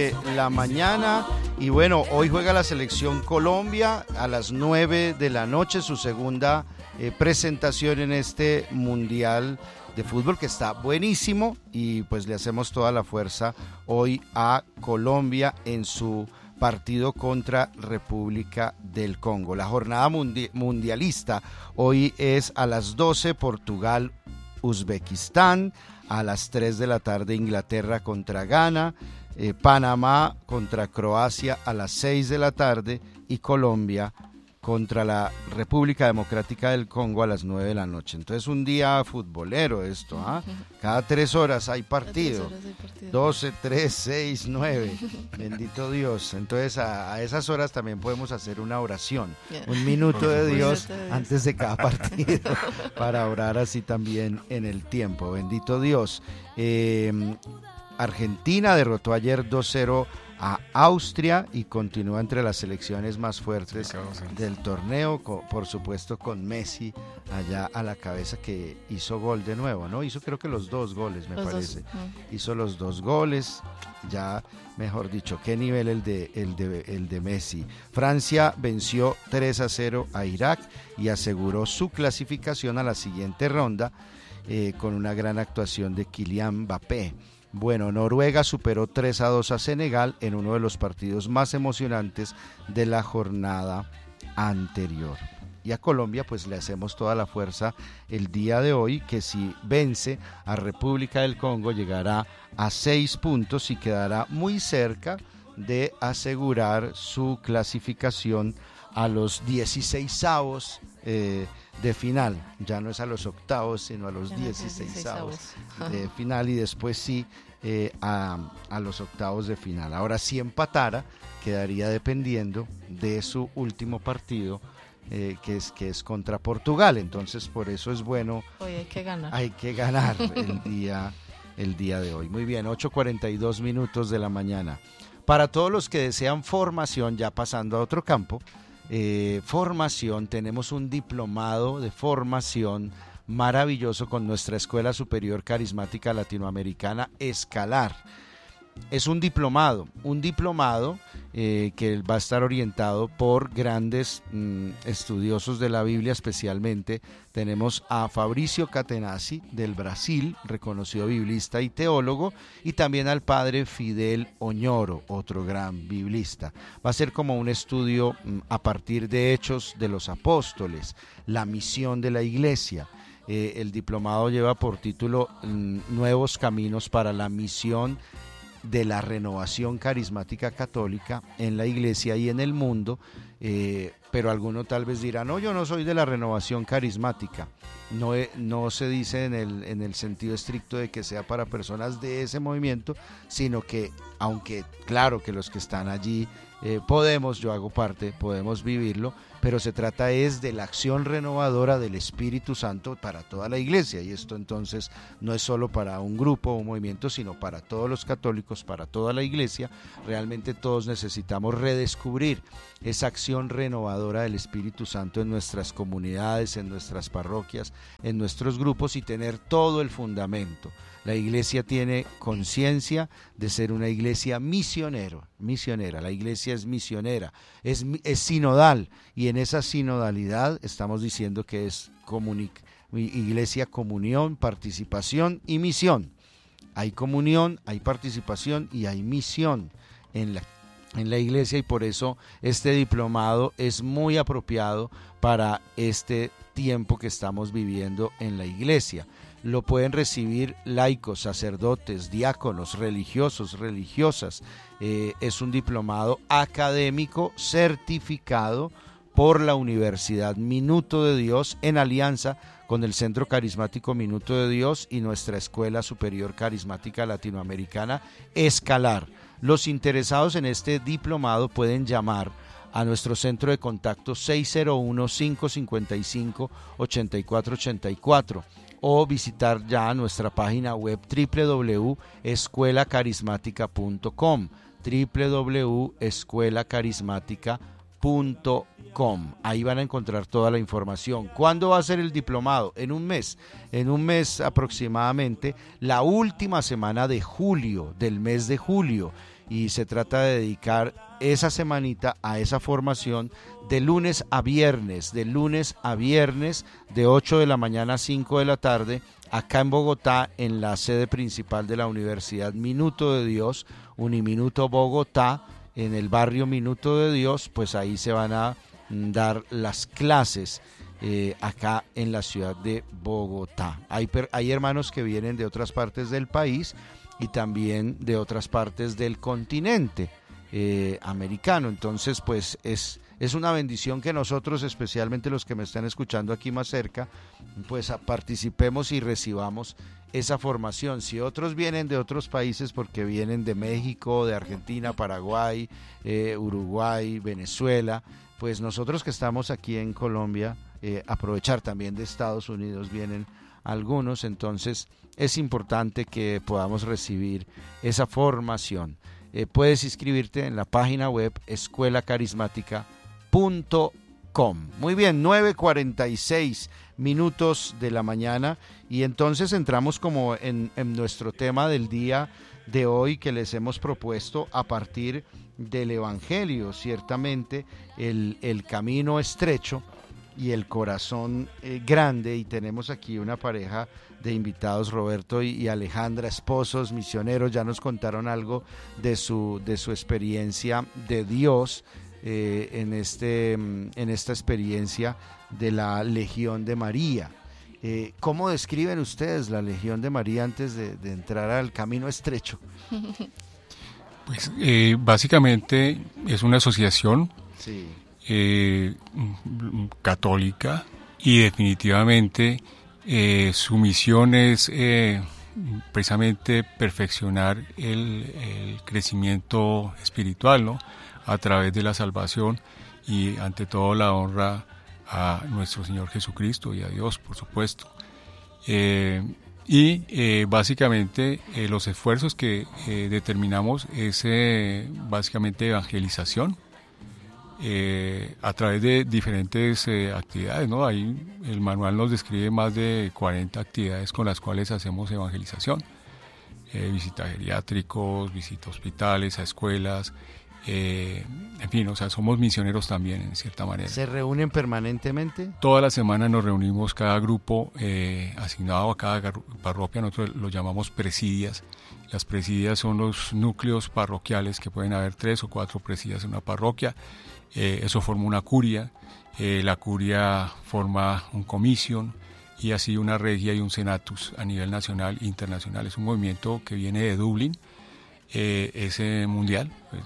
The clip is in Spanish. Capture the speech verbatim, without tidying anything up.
de la mañana. Y bueno, hoy juega la selección Colombia a las nueve de la noche, su segunda eh, presentación en este Mundial de Fútbol que está buenísimo, y pues le hacemos toda la fuerza hoy a Colombia en su partido contra República del Congo. La jornada mundi- mundialista hoy es a las doce, Portugal, Uzbekistán, a las tres de la tarde Inglaterra contra Ghana, eh, Panamá contra Croacia a las seis de la tarde y Colombia contra la República Democrática del Congo a las nueve de la noche. Entonces un día futbolero esto, ¿ah? ¿eh? Cada tres horas hay partido, horas hay partido. doce, tres, seis, nueve, bendito Dios. Entonces a, a esas horas también podemos hacer una oración, yeah. un minuto de Dios antes de cada partido, para orar así también en el tiempo, bendito Dios. Eh, Argentina derrotó ayer dos cero a Austria y continúa entre las selecciones más fuertes del torneo, por supuesto con Messi allá a la cabeza, que hizo gol de nuevo, ¿no? Hizo creo que los dos goles, me los parece. Dos, no. Hizo los dos goles, ya mejor dicho, qué nivel el de, el de, el de Messi. Francia venció tres a cero a Irak y aseguró su clasificación a la siguiente ronda eh, con una gran actuación de Kylian Mbappé. Bueno, Noruega superó tres a dos a Senegal en uno de los partidos más emocionantes de la jornada anterior. Y a Colombia pues le hacemos toda la fuerza el día de hoy, que si vence a República del Congo llegará a seis puntos y quedará muy cerca de asegurar su clasificación a los dieciseisavos eh, de final. Ya no es a los octavos, sino a los dieciseisavos de final, y después sí eh, a, a los octavos de final. Ahora, si empatara, quedaría dependiendo de su último partido, eh, que es que es contra Portugal. Entonces, por eso es bueno. Hoy hay que ganar. Hay que ganar el día, el día de hoy. Muy bien, ocho cuarenta y dos minutos de la mañana. Para todos los que desean formación, ya pasando a otro campo, Eh, formación, tenemos un diplomado de formación maravilloso con nuestra Escuela Superior Carismática Latinoamericana Escalar. Es un diplomado, un diplomado eh, que va a estar orientado por grandes mmm, estudiosos de la Biblia. Especialmente tenemos a Fabricio Catenacci del Brasil, reconocido biblista y teólogo, y también al padre Fidel Oñoro, otro gran biblista. Va a ser como un estudio mmm, a partir de Hechos de los Apóstoles, la misión de la iglesia. Eh, el diplomado lleva por título mmm, Nuevos Caminos para la Misión de la Renovación Carismática Católica en la iglesia y en el mundo, eh, pero alguno tal vez dirá, no, yo no soy de la Renovación Carismática. No, no se dice en el, en el sentido estricto de que sea para personas de ese movimiento, sino que, aunque claro que los que están allí eh, podemos, yo hago parte, podemos vivirlo, pero se trata es de la acción renovadora del Espíritu Santo para toda la iglesia, y esto entonces no es solo para un grupo o un movimiento, sino para todos los católicos, para toda la iglesia. Realmente todos necesitamos redescubrir esa acción renovadora del Espíritu Santo en nuestras comunidades, en nuestras parroquias, en nuestros grupos, y tener todo el fundamento. La iglesia tiene conciencia de ser una iglesia misionero, misionera. La iglesia es misionera, es, es sinodal, y en esa sinodalidad estamos diciendo que es comunic- iglesia, comunión, participación y misión. Hay comunión, hay participación y hay misión en la, en la iglesia, y por eso este diplomado es muy apropiado para este tiempo que estamos viviendo en la iglesia. Lo pueden recibir laicos, sacerdotes, diáconos, religiosos, religiosas. Eh, es un diplomado académico certificado por la Universidad Minuto de Dios, en alianza con el Centro Carismático Minuto de Dios y nuestra Escuela Superior Carismática Latinoamericana Escalar. Los interesados en este diplomado pueden llamar a nuestro centro de contacto seis cero uno, cinco cinco cinco, ocho cuatro ocho cuatro o visitar ya nuestra página web doble u doble u doble u punto escuela carismática punto com, doble u doble u doble u punto escuela carismática punto com. Ahí van a encontrar toda la información. ¿Cuándo va a ser el diplomado? En un mes, en un mes aproximadamente, la última semana de julio, del mes de julio. y se trata de dedicar esa semanita a esa formación de lunes a viernes, de lunes a viernes, de ocho de la mañana a cinco de la tarde, acá en Bogotá, en la sede principal de la Universidad Minuto de Dios, Uniminuto Bogotá, en el barrio Minuto de Dios, pues ahí se van a dar las clases eh, acá en la ciudad de Bogotá. Hay, hay hermanos que vienen de otras partes del país y también de otras partes del continente eh, americano, entonces pues es, es una bendición que nosotros, especialmente los que me están escuchando aquí más cerca, pues a, participemos y recibamos esa formación. Si otros vienen de otros países porque vienen de México, de Argentina, Paraguay, eh, Uruguay, Venezuela, pues nosotros que estamos aquí en Colombia, eh, aprovechar también de Estados Unidos vienen algunos, entonces es importante que podamos recibir esa formación. Eh, puedes inscribirte en la página web escuela carismática punto com. Muy bien, nueve cuarenta y seis minutos de la mañana y entonces entramos como en, en nuestro tema del día de hoy que les hemos propuesto a partir del Evangelio. Ciertamente el, el camino estrecho y el corazón eh, grande, y tenemos aquí una pareja de invitados, Roberto y, y Alejandra, esposos, misioneros, ya nos contaron algo de su, de su experiencia de Dios eh, en, este, en esta experiencia de la Legión de María. Eh, ¿Cómo describen ustedes la Legión de María antes de, de entrar al camino estrecho? Pues eh, básicamente es una asociación sí. eh, católica y definitivamente eh, su misión es eh, precisamente perfeccionar el, el crecimiento espiritual, ¿no? A través de la salvación y ante todo la honra a nuestro Señor Jesucristo y a Dios, por supuesto. Eh, y eh, básicamente eh, los esfuerzos que eh, determinamos es eh, básicamente evangelización eh, a través de diferentes eh, actividades, ¿no? Ahí el manual nos describe más de cuarenta actividades con las cuales hacemos evangelización. Eh, visita a geriátricos, visita a hospitales, a escuelas, eh, en fin, o sea, somos misioneros también en cierta manera. ¿Se reúnen permanentemente? Toda la semana nos reunimos, cada grupo eh, asignado a cada parroquia, nosotros lo llamamos presidias. Las presidias son los núcleos parroquiales, que pueden haber tres o cuatro presidias en una parroquia. Eh, eso forma una curia, eh, la curia forma un comisión y así una regia y un senatus a nivel nacional e internacional. Es un movimiento que viene de Dublín, eh, es eh, mundial, pues,